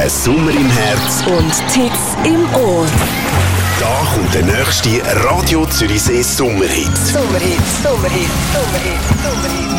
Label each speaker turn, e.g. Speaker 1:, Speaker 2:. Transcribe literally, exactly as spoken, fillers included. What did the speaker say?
Speaker 1: Sommer im Herz
Speaker 2: und Tits im Ohr.
Speaker 1: Da kommt der nächste Radio Zürichsee Sommerhit.
Speaker 2: Sommerhit, Sommerhit, Sommerhit, Sommerhit.